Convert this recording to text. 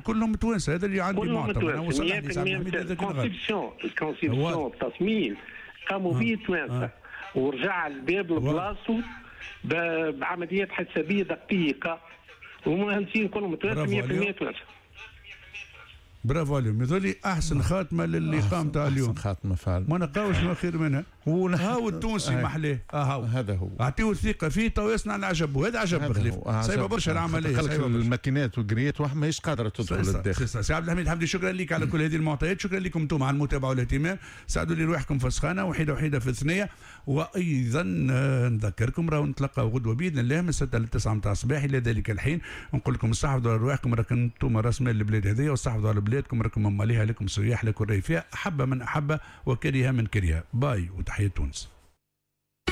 كلهم توانسه، هذا اللي عندي معطى. انا وصلت الكونسيبسيون التصميم قاموا به توانسه، ورجع الباب لبلاصتو بعمليات حسابيه دقيقه، ومهندسين كلهم توانسه 100% توانسه. برافو عليهم، يظل احسن خاتمه للي قام تاع اليوم. احسن خاتمه فعلا، ما نلقاوش ما خير منها. هاو التونسي محلاه، هاو هذا هو، اعطيوه الثقه فيه تو يصنع العجب، وهذا عجب بخليف. صعيبه برشا العمليه، الماكينات والقريات واحد ماهيش قادره تدخل للداخل. سي عبد الحميد حمدي، شكرا لك على كل هذه المعطيات، شكرا لكم انتم على المتابعه والاهتمام. ساعدوا لي روحكم في سخانه وحيده في الثنيه. وايضا نذكركم راهو نتلقاو غدوه باذن الله من 6 ل 9 متاع الصباح. الى ذلك الحين نقول لكم استحفظوا على رواحكم، راكم انتم راس مال البلاد هذيا، واستحفظوا على بلادكم، راكم ماليها لكم سياح لكم راي فيها، احب من احب وكره من كره. باي وتحيه تونس.